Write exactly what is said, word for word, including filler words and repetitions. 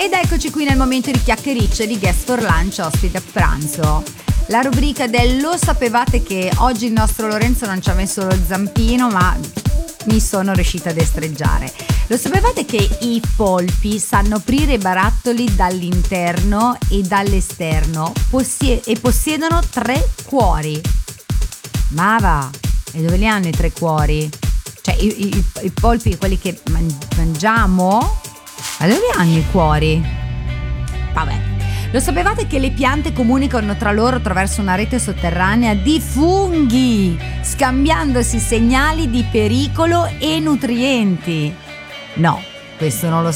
Ed eccoci qui nel momento di chiacchiericce di Guest for Lunch, ospite a pranzo. La rubrica del lo sapevate che oggi il nostro Lorenzo non ci ha messo lo zampino, ma mi sono riuscita a destreggiare. Lo sapevate che i polpi sanno aprire i barattoli dall'interno e dall'esterno possie- e possiedono tre cuori? Ma va, e dove li hanno i tre cuori? Cioè i, i, i polpi, quelli che man- mangiamo? Ma dove hanno i cuori? Vabbè. Lo sapevate che le piante comunicano tra loro attraverso una rete sotterranea di funghi, scambiandosi segnali di pericolo e nutrienti? No, questo non lo